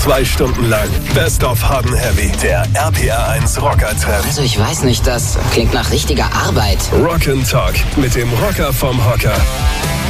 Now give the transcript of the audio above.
2 Stunden lang Best of Hard & Heavy, der RPR 1 Rocker-Treff. Also ich weiß nicht, das klingt nach richtiger Arbeit. Rock & Talk mit dem Rocker vom Hocker.